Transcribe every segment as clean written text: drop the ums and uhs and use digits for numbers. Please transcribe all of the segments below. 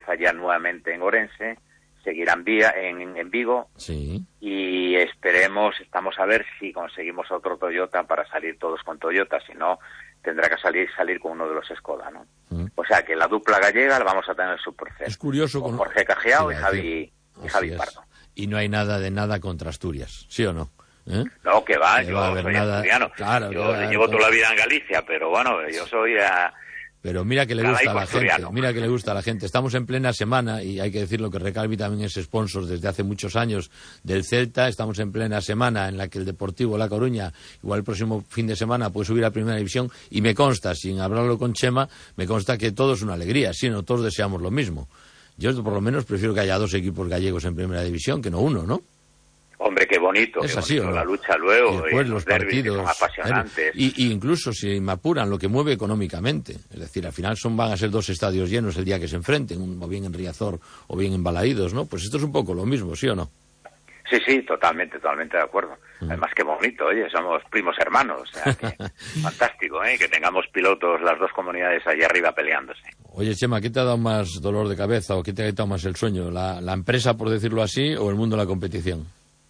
ensayar nuevamente en Orense, seguir en Vigo, sí. Y estamos a ver si conseguimos otro Toyota para salir todos con Toyota, si no tendrá que salir con uno de los Skoda, ¿no? O sea que la dupla gallega la vamos a tener súper cerca. Es curioso con Jorge Cajiao y Javi Pardo. Y no hay nada contra Asturias, ¿sí o no? No, que va, yo soy asturiano. Claro, yo llevo toda la vida en Galicia, pero bueno, yo soy... Pero mira que le gusta a la gente, Estamos en plena semana, y hay que decirlo que Recalvi también es sponsor desde hace muchos años del Celta. Estamos en plena semana en la que el Deportivo La Coruña, igual el próximo fin de semana, puede subir a Primera División, y me consta, sin hablarlo con Chema, me consta que todo es una alegría, sí, no todos deseamos lo mismo. Yo por lo menos prefiero que haya 2 equipos gallegos en Primera División que no uno, ¿no? Hombre, qué bonito, es así, bonito la lucha luego, y después los partidos son apasionantes. Y incluso si me apuran lo que mueve económicamente, es decir, al final van a ser 2 estadios llenos el día que se enfrenten, o bien en Riazor o bien en Balaídos, ¿no? Pues esto es un poco lo mismo, ¿sí o no? Sí, totalmente de acuerdo. Además, qué bonito, oye, somos primos hermanos, o sea, que fantástico, que tengamos pilotos las 2 comunidades allá arriba peleándose. Oye, Chema, ¿qué te ha dado más dolor de cabeza o qué te ha quitado más el sueño? ¿La empresa, por decirlo así, o el mundo de la competición?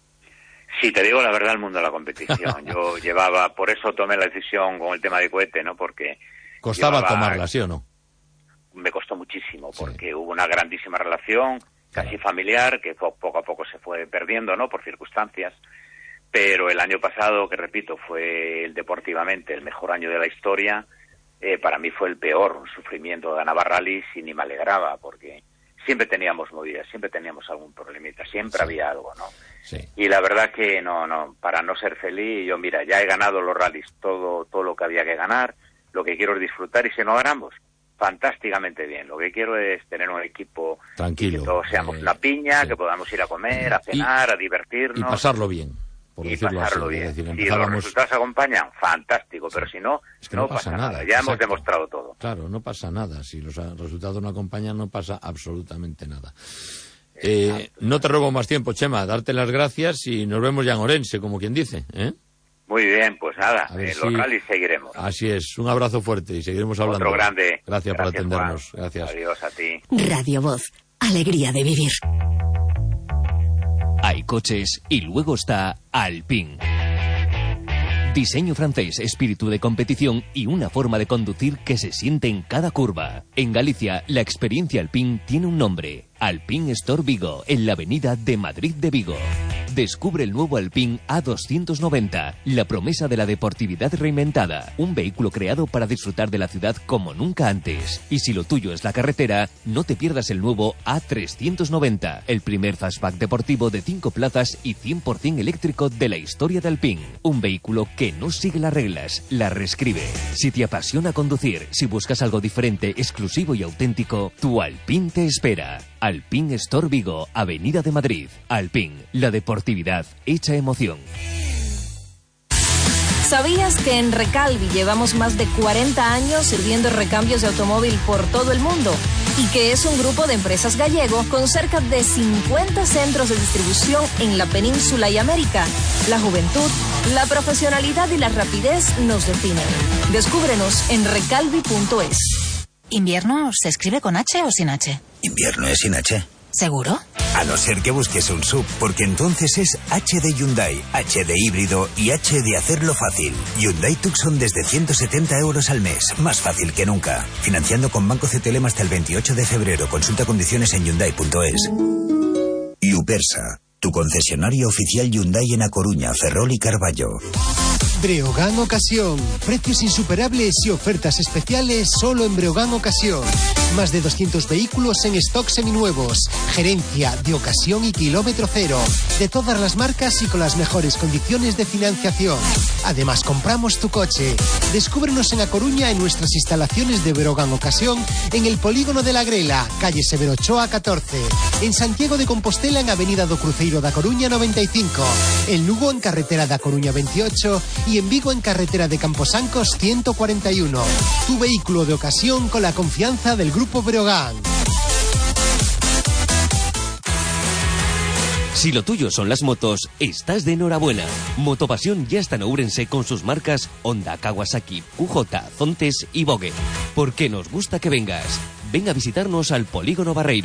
Sí, te digo la verdad, el mundo de la competición. Yo por eso tomé la decisión con el tema de cohete, ¿no? Porque... ¿Costaba tomarla, sí o no? Me costó muchísimo, porque hubo una grandísima relación, casi familiar, que poco a poco se fue perdiendo, ¿no? Por circunstancias. Pero el año pasado, que repito, fue deportivamente el mejor año de la historia, para mí fue el peor, un sufrimiento de Navarra Rallys, y ni me alegraba, porque siempre teníamos movidas, siempre teníamos algún problemita, siempre había algo, ¿no? Sí. Y la verdad que no, para no ser feliz, yo mira, ya he ganado los rallies, todo lo que había que ganar, lo que quiero es disfrutar, y si no ganamos, fantásticamente bien. Lo que quiero es tener un equipo tranquilo, que todos seamos una piña, que podamos ir a comer, a cenar, a divertirnos. Y pasarlo bien, por decirlo así. Bien. Es decir, si los resultados acompañan, fantástico, pero si no, es que no pasa nada. Ya hemos demostrado todo. Claro, no pasa nada. Si los resultados no acompañan, no pasa absolutamente nada. No te robo más tiempo, Chema, darte las gracias y nos vemos ya en Orense, como quien dice, Muy bien, pues nada, los rallies seguiremos. Así es, un abrazo fuerte y seguiremos hablando. Otro grande. Gracias por atendernos. Juan. Gracias. Adiós a ti. Radio Voz, alegría de vivir. Hay coches y luego está Alpine. Diseño francés, espíritu de competición y una forma de conducir que se siente en cada curva. En Galicia, la experiencia Alpine tiene un nombre: Alpine Store Vigo, en la avenida de Madrid de Vigo. Descubre el nuevo Alpine A290, la promesa de la deportividad reinventada. Un vehículo creado para disfrutar de la ciudad como nunca antes. Y si lo tuyo es la carretera, no te pierdas el nuevo A390, el primer fastback deportivo de 5 plazas y 100% eléctrico de la historia de Alpine. Un vehículo que no sigue las reglas, las reescribe. Si te apasiona conducir, si buscas algo diferente, exclusivo y auténtico, tu Alpine te espera. Alpine Store Vigo, Avenida de Madrid. Alpine, la deportividad hecha emoción. ¿Sabías que en Recalvi llevamos más de 40 años sirviendo recambios de automóvil por todo el mundo? Y que es un grupo de empresas gallego con cerca de 50 centros de distribución en la península y América. La juventud, la profesionalidad y la rapidez nos definen. Descúbrenos en recalvi.es. ¿Invierno se escribe con H o sin H? Invierno es sin H. ¿Seguro? A no ser que busques un SUV, porque entonces es H de Hyundai, H de híbrido y H de hacerlo fácil. Hyundai Tucson desde 170 euros al mes, más fácil que nunca. Financiando con Banco CTLM hasta el 28 de febrero. Consulta condiciones en Hyundai.es. Upersa, tu concesionario oficial Hyundai en A Coruña, Ferrol y Carballo. Breogán Ocasión. Precios insuperables y ofertas especiales solo en Breogán Ocasión. Más de 200 vehículos en stock seminuevos. Gerencia de ocasión y kilómetro cero. De todas las marcas y con las mejores condiciones de financiación. Además, compramos tu coche. Descúbrenos en A Coruña en nuestras instalaciones de Breogán Ocasión en el Polígono de la Grela, calle Severo Ochoa 14. En Santiago de Compostela en Avenida do Cruceiro da Coruña 95. En Lugo en carretera da Coruña 28 y en Vigo en carretera de Camposancos 141. Tu vehículo de ocasión con la confianza del Grupo Breogán. Si lo tuyo son las motos, estás de enhorabuena. Motopasión ya está en Ourense con sus marcas Honda, Kawasaki, QJ, Zontes y Vogue. Porque nos gusta que vengas. Ven a visitarnos al Polígono Barreiro.